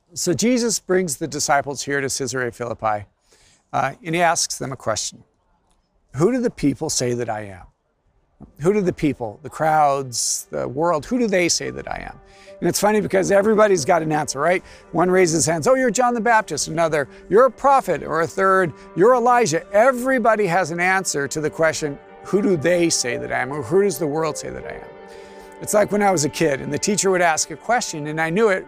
So Jesus brings the disciples here to Caesarea Philippi, and he asks them a question. Who do the people say that I am? Who do the people, the crowds, the world, who do they say that I am? And it's funny because everybody's got an answer, right? One raises his hands, oh, you're John the Baptist. Another, you're a prophet. Or a third, you're Elijah. Everybody has an answer to the question, who do they say that I am? Or who does the world say that I am? It's like when I was a kid and the teacher would ask a question and I knew it